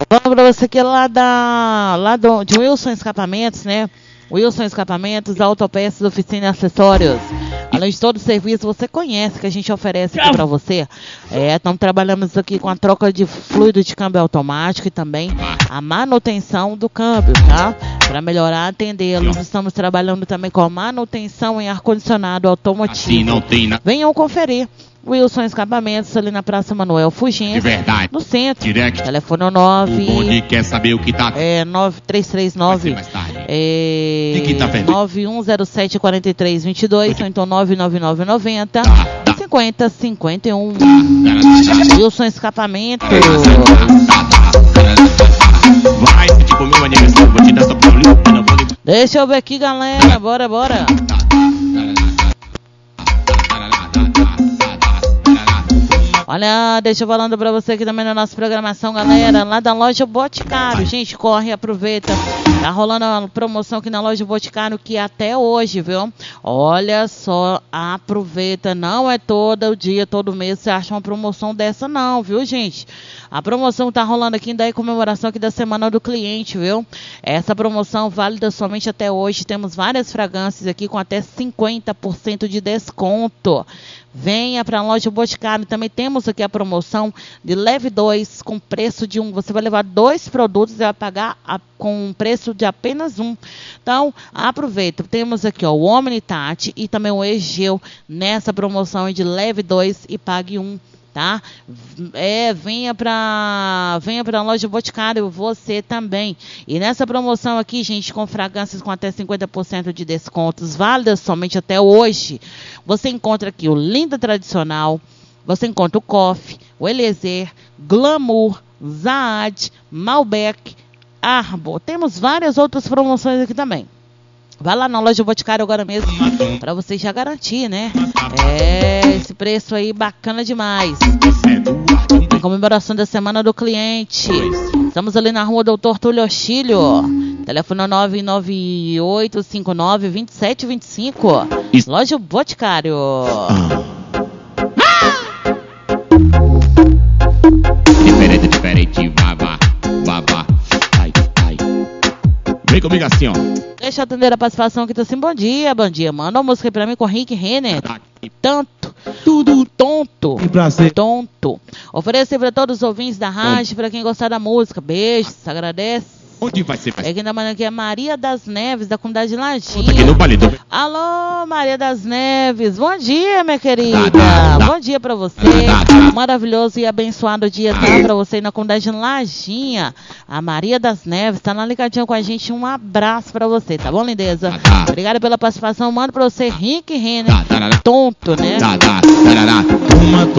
Falando pra você que é de Wilson Escapamentos, né? Wilson Escapamentos, autopeças, oficina e acessórios. Além de todo o serviço, você conhece que a gente oferece aqui para você. Estamos trabalhando aqui com a troca de fluido de câmbio automático e também a manutenção do câmbio, tá? Para melhorar, atendê-los. Estamos trabalhando também com a manutenção em ar-condicionado automotivo. Venham conferir. Wilson Escapamentos, ali na Praça Manuel Fugente, de verdade, no centro. Direct. Telefone 9. Quer saber o que tá? 9339 9107 4322 ou então 99990 5051. Wilson Escapamentos. Vai, se comer uma aniversário, vou te dar essa paulinha. Deixa eu ver aqui, galera. Bora. Olha, deixa eu falando pra você aqui também na nossa programação, galera, lá da loja Boticário. Gente, corre, aproveita. Tá rolando uma promoção aqui na loja Boticário que até hoje, viu? Olha só, aproveita. Não é todo dia, todo mês você acha uma promoção dessa não, viu, gente? A promoção tá rolando aqui daí comemoração aqui da Semana do Cliente, viu? Essa promoção válida somente até hoje. Temos várias fragrâncias aqui com até 50% de desconto. Venha para a loja Boticário. Também temos aqui a promoção de leve 2 com preço de 1. Você vai levar 2 produtos e vai pagar com preço de apenas 1. Então, aproveita. Temos aqui o Omnitate e também o Egeu nessa promoção de leve 2 e pague 1. Tá? Venha pra loja Boticário, você também. E nessa promoção aqui, gente, com fragrâncias com até 50% de descontos, válidas somente até hoje, você encontra aqui o Linda Tradicional, você encontra o Coffee, o Eliezer, Glamour, Zaad, Malbec, Arbor. Temos várias outras promoções aqui também. Vai lá na loja Boticário agora mesmo, para você já garantir, né? Esse preço aí bacana demais. Em comemoração da Semana do Cliente. Estamos ali na rua Doutor Túlio Ochilho. Telefone 998592725. Loja Boticário. Diferente, babá. Vem comigo assim, ó. Deixa eu atender a participação aqui, tá assim, bom dia. Manda uma música aí pra mim com Rick Renner. Tudo tonto. Oferecer pra todos os ouvintes da rádio, pra quem gostar da música. Beijos, agradece. Onde vai ser? Quem tá mandando aqui é Maria das Neves, da comunidade de Lajinha. Alô, Maria das Neves. Bom dia, minha querida. Bom dia pra você. Maravilhoso e abençoado dia, tá? Pra você aí na comunidade de Lajinha. A Maria das Neves tá na ligadinha com a gente. Um abraço pra você, tá bom, lindeza? Obrigada pela participação. Manda pra você Rick Renner. Tonto, né?